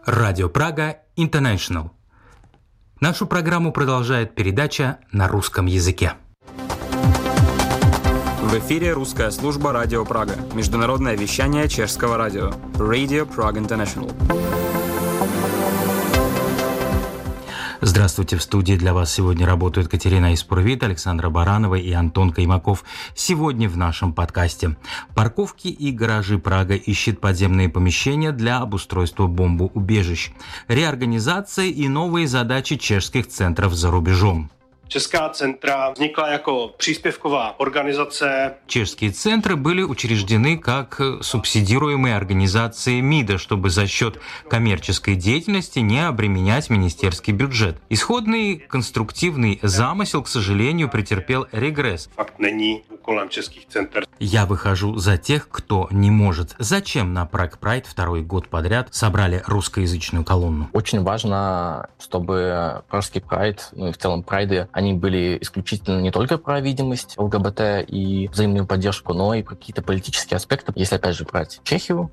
Радио Прага International. Нашу программу продолжает передача на русском языке. В эфире русская служба Радио Прага. Международное вещание чешского радио. Radio Prague International. Здравствуйте, в студии для вас сегодня работают Катерина Испурвит, Александра Баранова и Антон Каймаков. Сегодня в нашем подкасте. Парковки и гаражи Прага ищет подземные помещения для обустройства бомбоубежищ. Реорганизация и новые задачи чешских центров за рубежом. Česká centra vznikla jako příspěvková organizace. Чешские центры были учреждены как субсидируемые организации МИДа, чтобы за счет коммерческой деятельности не обременять министерский бюджет. Исходный конструктивный замысел, к сожалению, претерпел регресс. Факт není úkolem českých center. Я выхожу за тех, кто не может. Зачем на Prague Pride второй год подряд собрали русскоязычную колонну? Очень важно, чтобы Пражский Прайд, ну и в целом прайды, они были исключительно не только про видимость ЛГБТ и взаимную поддержку, но и про какие-то политические аспекты. Если, опять же, брать Чехию,